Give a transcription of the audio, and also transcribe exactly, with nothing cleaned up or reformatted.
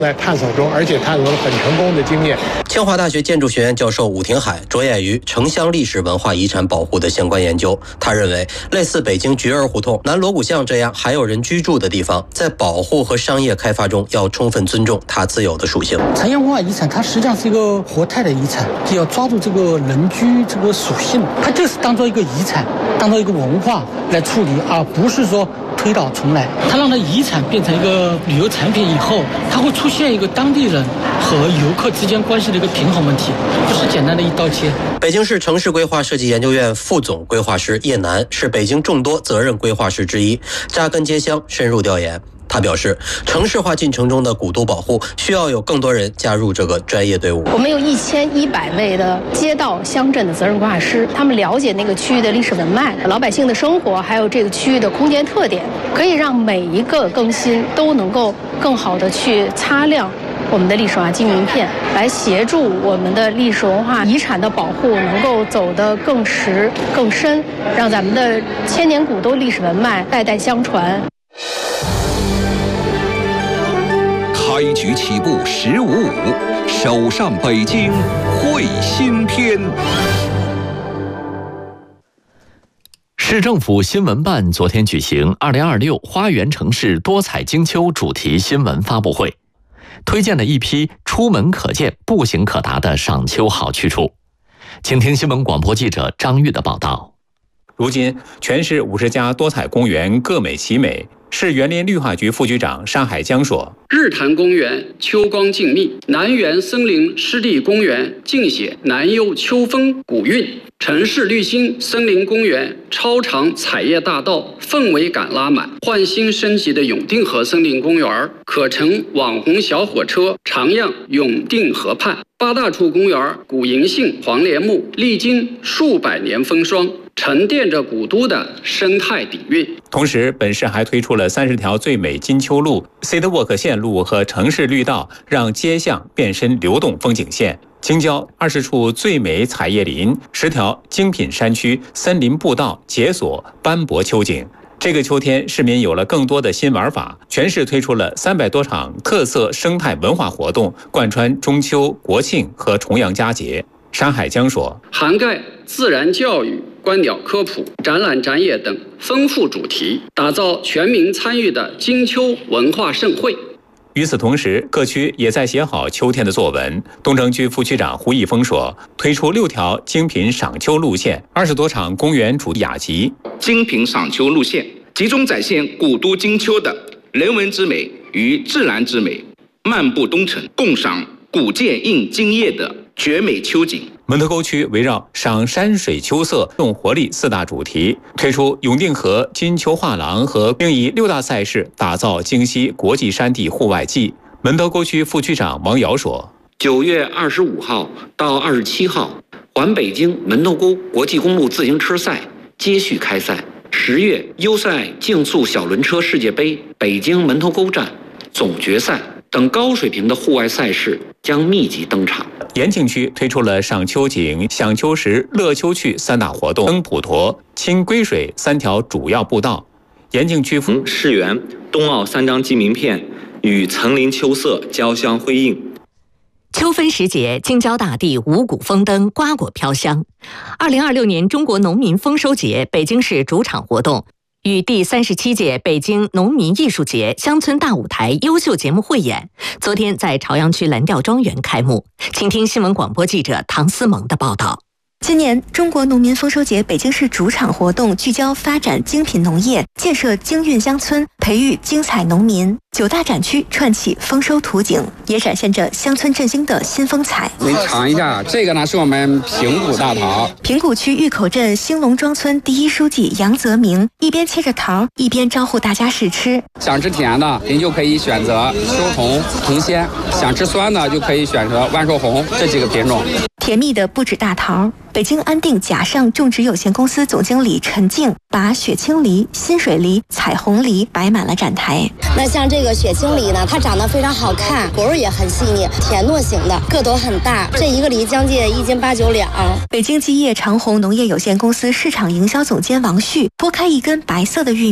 在探索中，而且探索了很成功的经验。 清华大学建筑学院教授武廷海着眼于城乡历史文化遗产保护的相关研究。他认为，类似北京菊儿胡同、南锣鼓巷这样还有人居住的地方，在保护和商业开发中要充分尊重它自有的属性。 城乡文化遗产它实际上是一个活态的遗产，就要抓住这个人居这个属性，它就是当做一个遗产，当做一个文化来处理，而不是说推倒重来。它让它遗产变成一个旅游产品以后，它会出现一个当地人和游客之间关系的一个平衡问题，不是简单的一刀切。 北京市城市规划设计研究院副总规划师叶楠是北京众多责任规划师之一，扎根街乡，深入调研。他表示，城市化进程中的古都保护需要有更多人加入这个专业队伍。 我们有一千一百位的街道乡镇的责任规划师，他们了解那个区域的历史文脉、老百姓的生活，还有这个区域的空间特点，可以让每一个更新都能够更好的去擦亮我们的历史文化金名片，来协助我们的历史文化遗产的保护能够走得更实更深，让咱们的千年古都历史文脉代代相传。 开局起步十五五，首上北京会新篇。 市政府新闻办昨天举行二零二六花园城市多彩金秋主题新闻发布会，推荐了一批出门可见、步行可达的赏秋好去处。请听新闻广播记者张玉的报道。 如今，全市五十家多彩公园各美其美。市园林绿化局副局长沙海江说：“ 日坛公园秋光静谧，南园森林湿地公园尽写南幽秋风古韵，城市绿心森林公园超长彩叶大道氛围感拉满，焕新升级的永定河森林公园可乘网红小火车徜徉永定河畔。八大处公园古银杏、黄连木历经数百年风霜，沉淀着古都的生态底蕴。” 同时，本市还推出了三十条最美金秋路、Citywalk 线路和城市绿道，让街巷变身流动风景线。京郊二十处最美彩叶林，十条精品山区森林步道解锁斑驳秋景。这个秋天，市民有了更多的新玩法。全市推出了三百多场特色生态文化活动，贯穿中秋、国庆和重阳佳节。沙海江说：“ 涵盖自然教育、观鸟科普、展览展演等丰富主题，打造全民参与的金秋文化盛会。” 与此同时，各区也在写好秋天的作文。东城区副区长胡一峰说，推出六条精品赏秋路线，二十多场公园主题雅集。 精品赏秋路线集中展现古都金秋的人文之美与自然之美，漫步东城，共赏古建映今夜的绝美秋景。 门头沟区围绕赏山水秋色、动活力四大主题，推出永定河金秋画廊和并以六大赛事打造京西国际山地户外季。门头沟区副区长王瑶说：“ 九月二十五号到二十七号，环北京门头沟国际公路自行车赛接续开赛。十月，优赛竞速小轮车世界杯北京门头沟站总决赛等高水平的户外赛事将密集登场。” 延庆区推出了赏秋景、享秋时、乐秋趣三大活动，登普陀、清归水三条主要步道。延庆区从世园、冬奥三张记名片与层林秋色交相辉映。 秋分时节，京郊大地五谷丰登，瓜果飘香。二零二六年中国农民丰收节，北京市主场活动与第三十七届北京农民艺术节乡村大舞台优秀节目汇演，昨天在朝阳区蓝调庄园开幕。请听新闻广播记者唐思萌的报道。 今年中国农民丰收节北京市主场活动聚焦发展精品农业，建设京韵乡村，培育精彩农民。九大展区串起丰收图景，也展现着乡村振兴的新风采。 您尝一下，这个呢是我们平谷大桃。 平谷区峪口镇兴隆庄村第一书记杨泽明一边切着桃，一边招呼大家试吃。 想吃甜的，您就可以选择秋红、红鲜；想吃酸的，就可以选择万寿红这几个品种。 甜蜜的不止大桃，北京安定甲上种植有限公司总经理陈静把雪青梨、新水梨、彩虹梨摆满了展台。 那像这个雪青梨呢，它长得非常好看，果儿也很细腻，甜糯型的，个头很大，这一个梨将近一斤八九两。 北京基业长虹农业有限公司市场营销总监王旭剥开一根白色的玉米。